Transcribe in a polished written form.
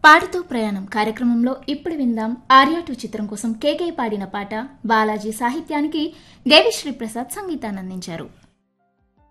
పాటతో ప్రయాణం కార్యక్రమంలో ఇప్పుడు విందాం ఆర్య 2 చిత్రం కోసం కేకే పాడిన పాట. బాలాజీ సాహిత్యానికి దేవిశ్రీ ప్రసాద్ సంగీతాన్ని అందించారు.